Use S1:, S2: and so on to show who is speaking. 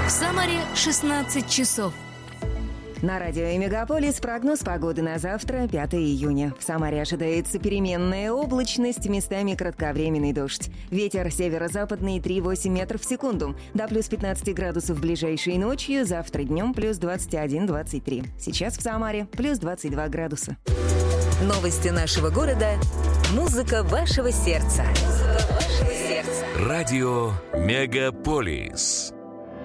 S1: В Самаре 16 часов.
S2: На радио Мегаполис прогноз погоды на завтра, 5 июня. В Самаре ожидается переменная облачность, местами кратковременный дождь. Ветер северо-западный 3,8 метров в секунду. До плюс 15 градусов ближайшей ночью, завтра днем плюс 21-23. Сейчас в Самаре плюс 22 градуса.
S3: Новости нашего города. Музыка вашего сердца.
S4: Радио Мегаполис.